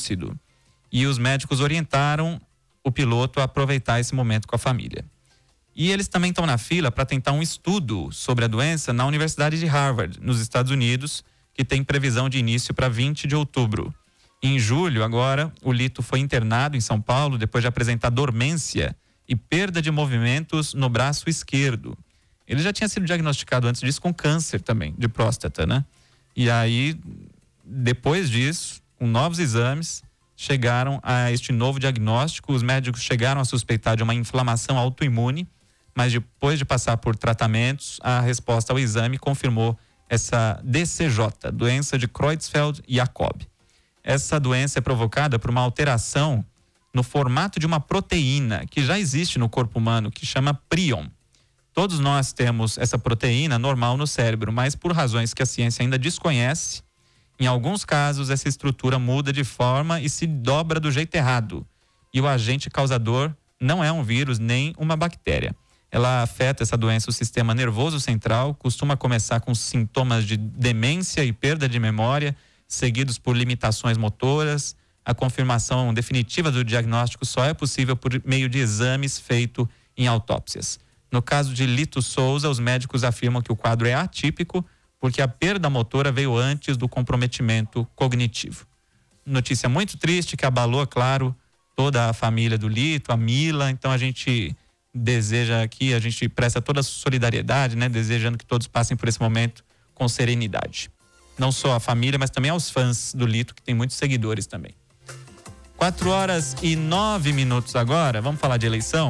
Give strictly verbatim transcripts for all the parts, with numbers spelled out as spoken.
lúcido. E os médicos orientaram o piloto a aproveitar esse momento com a família. E eles também estão na fila para tentar um estudo sobre a doença na Universidade de Harvard, nos Estados Unidos, que tem previsão de início para vinte de outubro. Em julho, agora, o Lito foi internado em São Paulo depois de apresentar dormência e perda de movimentos no braço esquerdo. Ele já tinha sido diagnosticado antes disso com câncer também, de próstata, né? E aí, depois disso, com novos exames, chegaram a este novo diagnóstico. Os médicos chegaram a suspeitar de uma inflamação autoimune, mas depois de passar por tratamentos, a resposta ao exame confirmou essa D C J, doença de Creutzfeldt-Jakob. Essa doença é provocada por uma alteração no formato de uma proteína que já existe no corpo humano, que chama prion. Todos nós temos essa proteína normal no cérebro, mas por razões que a ciência ainda desconhece, em alguns casos essa estrutura muda de forma e se dobra do jeito errado. E o agente causador não é um vírus nem uma bactéria. Ela afeta essa doença o sistema nervoso central, costuma começar com sintomas de demência e perda de memória, seguidos por limitações motoras. A confirmação definitiva do diagnóstico só é possível por meio de exames feitos em autópsias. No caso de Lito Souza, os médicos afirmam que o quadro é atípico porque a perda motora veio antes do comprometimento cognitivo. Notícia muito triste que abalou, claro, toda a família do Lito, a Mila. Então a gente deseja aqui, a gente presta toda a solidariedade, né? Desejando que todos passem por esse momento com serenidade. Não só a família, mas também aos fãs do Lito, que tem muitos seguidores também. Quatro horas e nove minutos agora, vamos falar de eleição?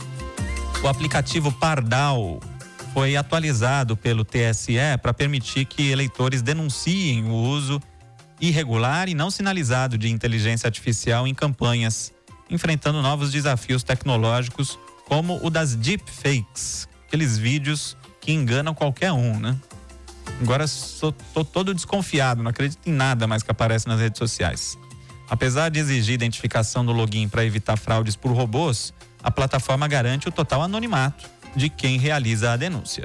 O aplicativo Pardal foi atualizado pelo T S E para permitir que eleitores denunciem o uso irregular e não sinalizado de inteligência artificial em campanhas, enfrentando novos desafios tecnológicos como o das deepfakes, aqueles vídeos que enganam qualquer um, né? Agora sou, tô todo desconfiado, não acredito em nada mais que aparece nas redes sociais. Apesar de exigir identificação no login para evitar fraudes por robôs, a plataforma garante o total anonimato de quem realiza a denúncia.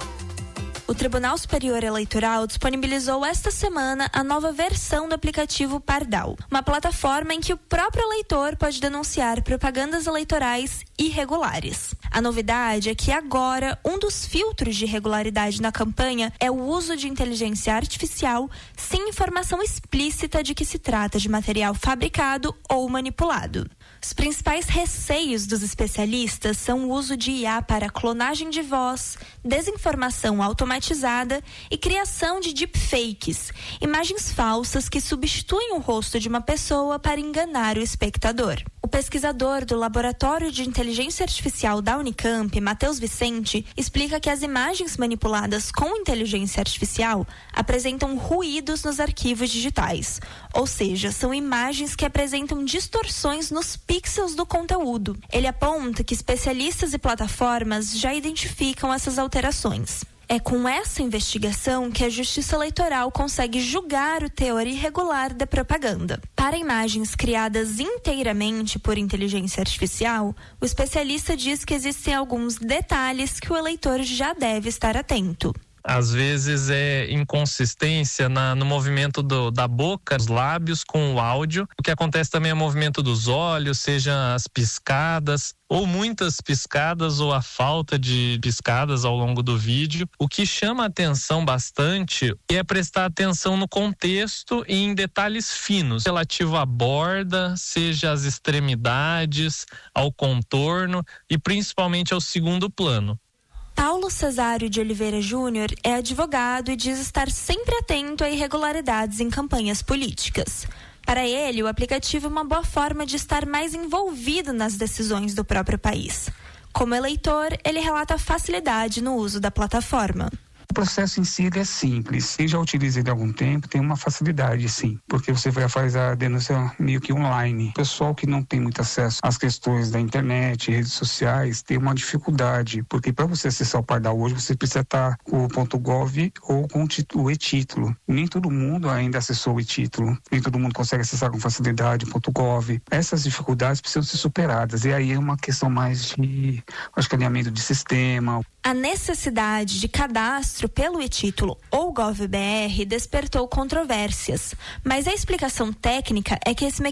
O Tribunal Superior Eleitoral disponibilizou esta semana a nova versão do aplicativo Pardal, uma plataforma em que o próprio eleitor pode denunciar propagandas eleitorais irregulares. A novidade é que agora um dos filtros de irregularidade na campanha é o uso de inteligência artificial sem informação explícita de que se trata de material fabricado ou manipulado. Os principais receios dos especialistas são o uso de I A para clonagem de voz, desinformação automatizada e criação de deepfakes, imagens falsas que substituem o rosto de uma pessoa para enganar o espectador. O pesquisador do Laboratório de Inteligência Artificial da Unicamp, Matheus Vicente, explica que as imagens manipuladas com inteligência artificial apresentam ruídos nos arquivos digitais, ou seja, são imagens que apresentam distorções nos pixels do conteúdo. Ele aponta que especialistas e plataformas já identificam essas alterações. É com essa investigação que a Justiça Eleitoral consegue julgar o teor irregular da propaganda. Para imagens criadas inteiramente por inteligência artificial, o especialista diz que existem alguns detalhes que o eleitor já deve estar atento. Às vezes é inconsistência na, no movimento do, da boca, dos lábios com o áudio. O que acontece também é o movimento dos olhos, seja as piscadas, ou muitas piscadas, ou a falta de piscadas ao longo do vídeo. O que chama a atenção bastante é prestar atenção no contexto e em detalhes finos, relativo à borda, seja as extremidades, ao contorno e principalmente ao segundo plano. Paulo Cesário de Oliveira Júnior é advogado e diz estar sempre atento a irregularidades em campanhas políticas. Para ele, o aplicativo é uma boa forma de estar mais envolvido nas decisões do próprio país. Como eleitor, ele relata a facilidade no uso da plataforma. O processo em si ele é simples. Eu já utilizei ele há algum tempo, tem uma facilidade, sim, porque você vai fazer a denúncia meio que online. O pessoal que não tem muito acesso às questões da internet, redes sociais, tem uma dificuldade, porque para você acessar o Pardal hoje, você precisa estar com o .gov ou com o e-título. Nem todo mundo ainda acessou o e-título, nem todo mundo consegue acessar com facilidade o .gov. Essas dificuldades precisam ser superadas, e aí é uma questão mais de, acho que alinhamento de sistema. A necessidade de cadastro pelo e-título ou GovBR despertou controvérsias, mas a explicação técnica é que esse